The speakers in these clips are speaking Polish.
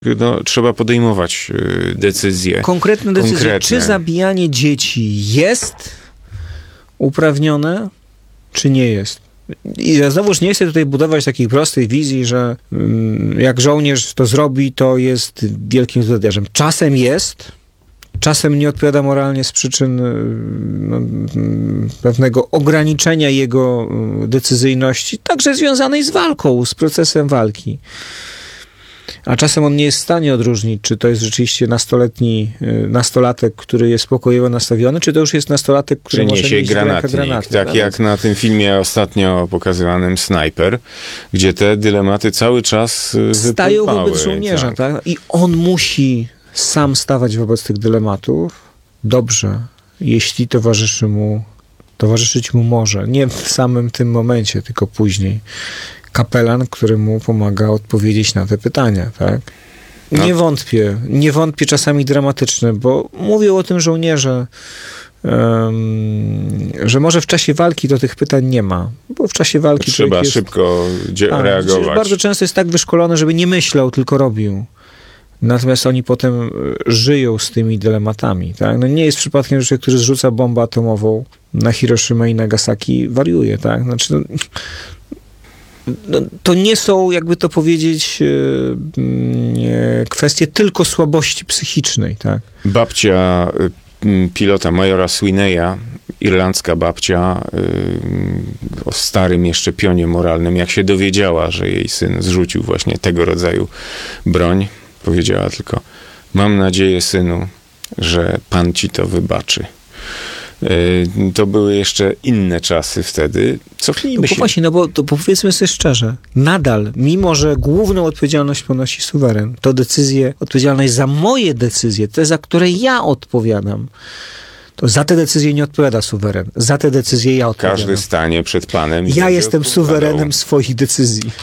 No, trzeba podejmować decyzje. Konkretne decyzje. Czy zabijanie dzieci jest uprawnione, czy nie jest? I ja znowuż nie chcę tutaj budować takiej prostej wizji, że jak żołnierz to zrobi, to jest wielkim zbrodniarzem. Czasem jest, czasem nie odpowiada moralnie z przyczyn pewnego ograniczenia jego decyzyjności, także związanej z walką, z procesem walki. A czasem on nie jest w stanie odróżnić, czy to jest rzeczywiście nastolatek, który jest pokojowo nastawiony, czy to już jest nastolatek, który może mieć granaty. Tak jak na tym filmie ostatnio pokazywanym Snajper, gdzie te dylematy cały czas stają wobec żołnierza, tak? I on musi sam stawać wobec tych dylematów. Dobrze, jeśli towarzyszyć mu może. Nie w samym tym momencie, tylko później. Kapelan, który mu pomaga odpowiedzieć na te pytania, tak? No. Nie wątpię czasami dramatyczne, bo mówią o tym żołnierze, że może w czasie walki to tych pytań nie ma, bo w czasie walki trzeba szybko reagować. Bardzo często jest tak wyszkolony, żeby nie myślał, tylko robił. Natomiast oni potem żyją z tymi dylematami, tak? No nie jest przypadkiem, że człowiek, który zrzuca bombę atomową na Hiroshimę i Nagasaki, wariuje, tak? Znaczy, to nie są, jakby to powiedzieć, kwestie tylko słabości psychicznej, tak? Babcia pilota majora Sweeneya, irlandzka babcia o starym jeszcze pionie moralnym, jak się dowiedziała, że jej syn zrzucił właśnie tego rodzaju broń, powiedziała tylko: mam nadzieję, synu, że Pan ci to wybaczy. To były jeszcze inne czasy wtedy. Cofnijmy się. Właśnie, no bo to powiedzmy sobie szczerze, nadal, mimo że główną odpowiedzialność ponosi suweren, to odpowiedzialność za moje decyzje, te, za które ja odpowiadam, to za te decyzje nie odpowiada suweren. Za te decyzje ja odpowiadam. Każdy stanie przed Panem. Ja jestem suwerenem swoich decyzji.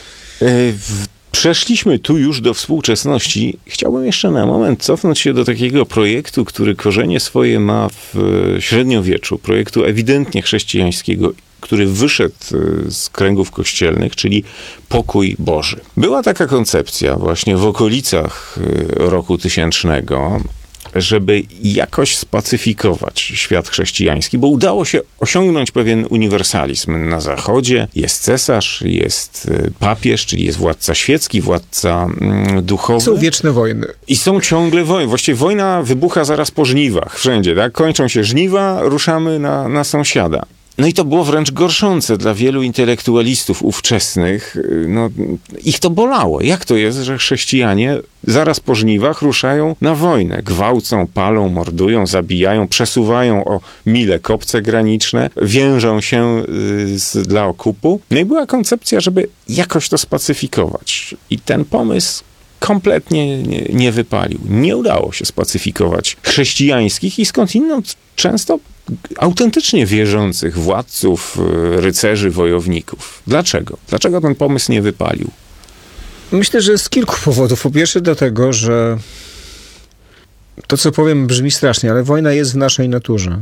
Przeszliśmy tu już do współczesności. Chciałbym jeszcze na moment cofnąć się do takiego projektu, który korzenie swoje ma w średniowieczu. Projektu ewidentnie chrześcijańskiego, który wyszedł z kręgów kościelnych, czyli pokój Boży. Była taka koncepcja właśnie w okolicach roku 1000, żeby jakoś spacyfikować świat chrześcijański, bo udało się osiągnąć pewien uniwersalizm. Na Zachodzie jest cesarz, jest papież, czyli jest władca świecki, władca duchowy. Są wieczne wojny. I są ciągle wojny. Właściwie wojna wybucha zaraz po żniwach. Wszędzie, tak? Kończą się żniwa, ruszamy na sąsiada. No i to było wręcz gorszące dla wielu intelektualistów ówczesnych. No, ich to bolało. Jak to jest, że chrześcijanie zaraz po żniwach ruszają na wojnę? Gwałcą, palą, mordują, zabijają, przesuwają o mile kopce graniczne, więżą się dla okupu. No i była koncepcja, żeby jakoś to spacyfikować. I ten pomysł kompletnie nie wypalił. Nie udało się spacyfikować chrześcijańskich i skądinąd często autentycznie wierzących władców, rycerzy, wojowników. Dlaczego? Dlaczego ten pomysł nie wypalił? Myślę, że z kilku powodów. Po pierwsze dlatego, że to, co powiem, brzmi strasznie, ale wojna jest w naszej naturze.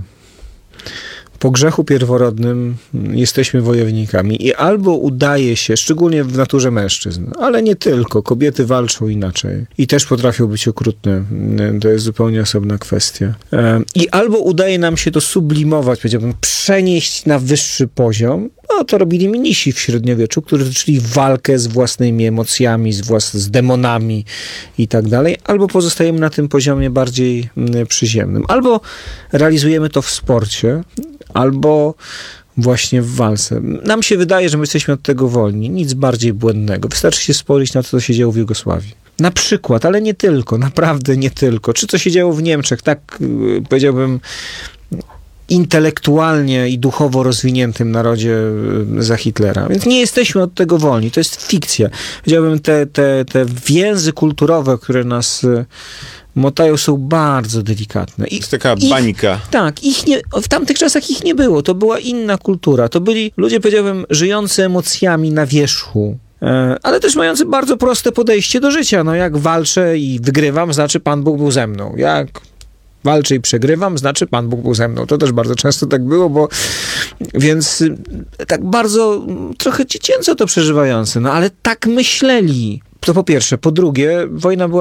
Po grzechu pierworodnym jesteśmy wojownikami i albo udaje się, szczególnie w naturze mężczyzn, ale nie tylko, kobiety walczą inaczej i też potrafią być okrutne. To jest zupełnie osobna kwestia. I albo udaje nam się to sublimować, powiedziałbym, przenieść na wyższy poziom. No, to robili mnisi w średniowieczu, którzy zaczęli walkę z własnymi emocjami, z demonami i tak dalej. Albo pozostajemy na tym poziomie bardziej przyziemnym. Albo realizujemy to w sporcie, albo właśnie w walce. Nam się wydaje, że my jesteśmy od tego wolni. Nic bardziej błędnego. Wystarczy się spojrzeć na to, co się działo w Jugosławii. Na przykład, ale nie tylko, naprawdę nie tylko. Czy co się działo w Niemczech, tak powiedziałbym, intelektualnie i duchowo rozwiniętym narodzie za Hitlera. Więc nie jesteśmy od tego wolni. To jest fikcja. Powiedziałbym, te więzy kulturowe, które nas motają, są bardzo delikatne. To jest taka bańka. Tak. W tamtych czasach ich nie było. To była inna kultura. To byli ludzie, powiedziałbym, żyjący emocjami na wierzchu. Ale też mający bardzo proste podejście do życia. No jak walczę i wygrywam, znaczy Pan Bóg był ze mną. Jak walczę i przegrywam, znaczy Pan Bóg był ze mną. To też bardzo często tak było, więc tak bardzo trochę dziecięco to przeżywające, no ale tak myśleli. To po pierwsze. Po drugie, wojna była